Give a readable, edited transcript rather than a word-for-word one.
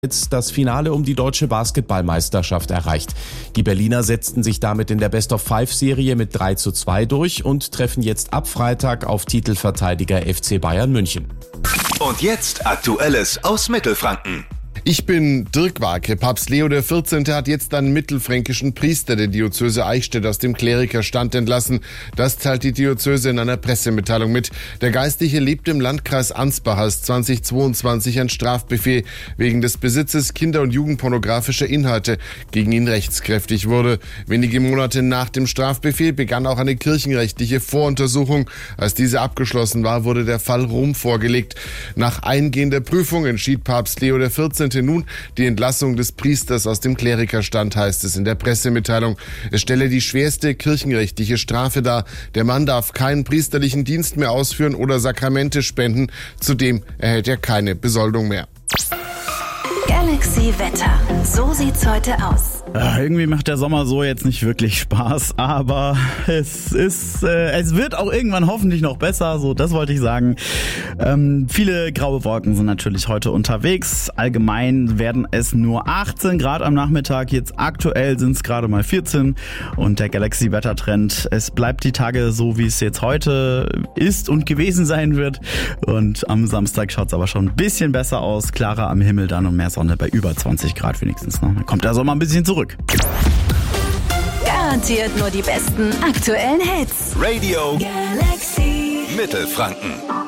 das Finale um die deutsche Basketballmeisterschaft erreicht. Die Berliner setzten sich damit in der Best-of-5-Serie mit 3:2 durch und treffen jetzt ab Freitag auf Titelverteidiger FC Bayern München. Und jetzt Aktuelles aus Mittelfranken. Ich bin Dirk Warke. Papst Leo XIV. Hat jetzt einen mittelfränkischen Priester der Diözese Eichstätt aus dem Klerikerstand entlassen. Das teilt die Diözese in einer Pressemitteilung mit. Der Geistliche lebt im Landkreis Ansbach, als 2022 ein Strafbefehl wegen des Besitzes kinder- und jugendpornografischer Inhalte gegen ihn rechtskräftig wurde. Wenige Monate nach dem Strafbefehl begann auch eine kirchenrechtliche Voruntersuchung. Als diese abgeschlossen war, wurde der Fall Rom vorgelegt. Nach eingehender Prüfung entschied Papst Leo XIV. Nun die Entlassung des Priesters aus dem Klerikerstand, heißt es in der Pressemitteilung. Es stelle die schwerste kirchenrechtliche Strafe dar. Der Mann darf keinen priesterlichen Dienst mehr ausführen oder Sakramente spenden. Zudem erhält er keine Besoldung mehr. Galaxy Wetter. So sieht's heute aus. Irgendwie macht der Sommer so jetzt nicht wirklich Spaß, aber es wird auch irgendwann hoffentlich noch besser, so das wollte ich sagen. Viele graue Wolken sind natürlich heute unterwegs. Allgemein werden es nur 18 Grad am Nachmittag, jetzt aktuell sind es gerade mal 14 und der Galaxy-Wettertrend, es bleibt die Tage so, wie es jetzt heute ist und gewesen sein wird und am Samstag schaut es aber schon ein bisschen besser aus, klarer am Himmel dann und mehr Sonne bei über 20 Grad wenigstens noch. Dann kommt der Sommer ein bisschen zurück. Garantiert nur die besten aktuellen Hits. Radio Galaxy Mittelfranken.